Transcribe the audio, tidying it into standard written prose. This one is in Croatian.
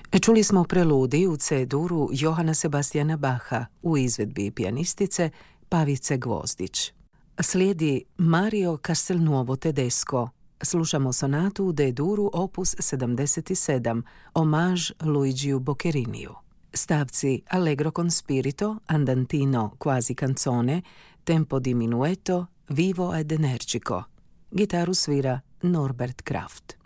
Čuli smo preludiju u C-duru Johana Sebastiana Bacha u izvedbi pijanistice Pavice Gvozdić. Slijedi Mario Castelnuovo Tedesco. Slušamo sonatu u D-duru opus 77, omaž Luigiju Bocchettiniju. Stavci Allegro con spirito, Andantino quasi canzone, tempo di minueto, vivo ed energico. Gitaru svira Norbert Kraft.